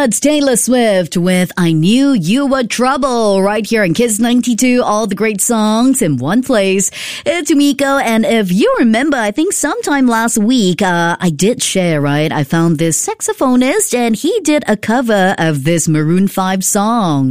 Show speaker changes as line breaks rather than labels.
That's Taylor Swift with I Knew You Were Trouble right here on Kiss 92. All the great songs in one place. It's Umiko, and if you remember, I think sometime last week, I did share, right? I found this saxophonist and he did a cover of this Maroon 5 song.